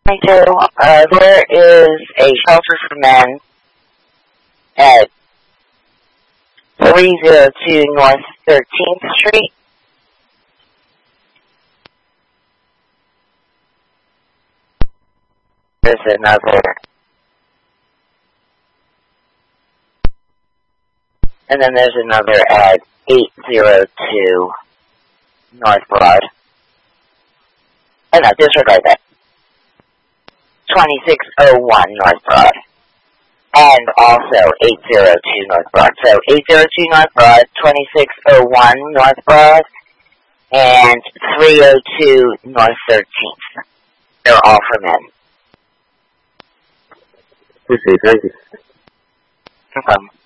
There is a shelter for men at 302 North 13th Street. There's another, and then there's another at 802 North Broad. Oh no, disregard that. 2601 North Broad. And also 802 North Broad. So 802 North Broad, 2601 North Broad, and 302 North 13th. They're all for men. Okay, thank you. No problem.